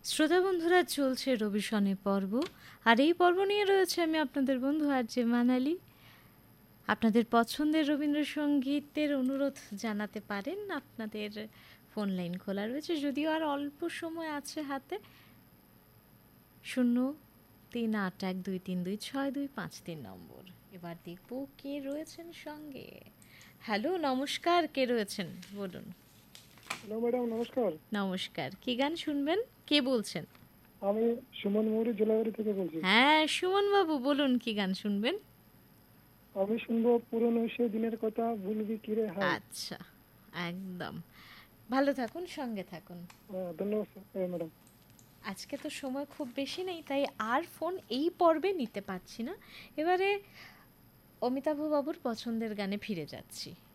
শ্রোতা বন্ধুরা, চলছে রবি শনি পর্ব, আর এই পর্ব নিয়ে রয়েছে আমি আপনাদের বন্ধু আরজে মানালি। আপনাদের পছন্দের রবীন্দ্রসঙ্গীতের অনুরোধ জানাতে পারেন, আপনাদের ফোন লাইন খোলা রয়েছে, যদিও আর অল্প সময় আছে হাতে। 03812326253 নম্বর। এবার দেখব কে রয়েছেন সঙ্গে। হ্যালো, নমস্কার, কে রয়েছেন বলুন। হ্যালো ম্যাডাম, নমস্কার। নমস্কার, কি গান শুনবেন, কে বলছেন? আমি সুমন মৌরি জোলাবাড়ি থেকে বলছি। হ্যাঁ সুমন বাবু, বলুন কি গান শুনবেন। আমি শুনবো পুরনো সে দিনের কথা ভুলবি কিরে হাই। আচ্ছা, একদম। ভালো থাকুন, সঙ্গে থাকুন। ধন্যবাদ ম্যাডাম। আজকে তো সময় খুব বেশি নেই, তাই আর ফোন এই পর্বে নিতে পারছি না। এবারে অমিতাভ বাবুর পছন্দের গানে ফিরে যাচ্ছি।